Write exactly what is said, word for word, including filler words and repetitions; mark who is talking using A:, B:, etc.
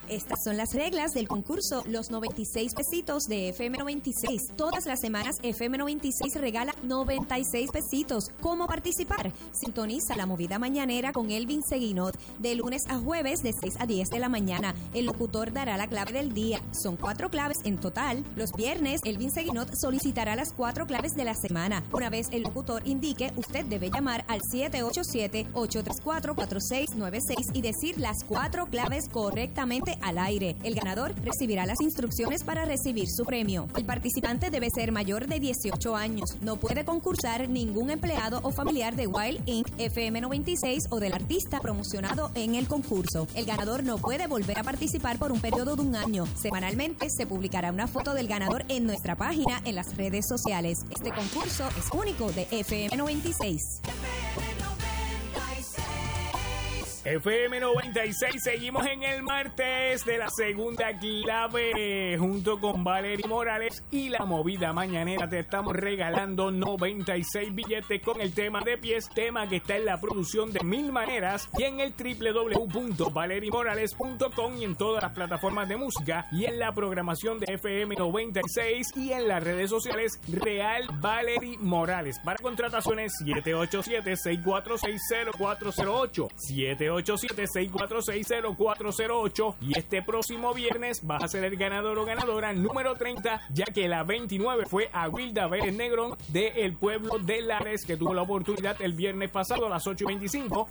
A: Estas son las reglas del concurso Los noventa y seis pesitos de F M noventa y seis. Todas las semanas F M noventa y seis regala noventa y seis pesitos. ¿Cómo participar? Sintoniza La Movida Mañanera con Elvin Seguinot de lunes a jueves de seis a diez de la mañana. El locutor dará la clave del día. Son cuatro claves en total. Los viernes, Elvin Seguinot solicitará las cuatro claves de la semana. Una vez el locutor indique, usted debe llamar al siete ocho siete, ocho tres cuatro, cuatro seis nueve seis y decir las cuatro claves correctamente al aire. El ganador recibirá las instrucciones para recibir su premio. El participante debe ser mayor de dieciocho años. No puede concursar ningún empleado o familiar de Wild incorporated, F M noventa y seis o del artista promocionado en el concurso. El ganador no puede volver a participar por un periodo de un año. Semanalmente se publicará una foto del ganador en nuestra página en las redes sociales. Este concurso es único de F M noventa y seis.
B: F M noventa y seis, seguimos en el martes de la segunda clave junto con Valerie Morales y La Movida Mañanera. Te estamos regalando noventa y seis billetes con el tema de pies, tema que está en la producción de Mil Maneras y en el doble u doble u doble u punto valerie morales punto com y en todas las plataformas de música y en la programación de F M noventa y seis y en las redes sociales Real Valerie Morales. Para contrataciones siete ocho siete, seis cuatro seis, cero cuatro cero ocho, siete ocho siete, seis cuatro seis, cero cuatro cero ocho y este próximo viernes vas a ser el ganador o ganadora número treinta, ya que la veintinueve fue a Wilda Vélez Negrón del pueblo de Lares, que tuvo la oportunidad el viernes pasado a las ocho y veinticinco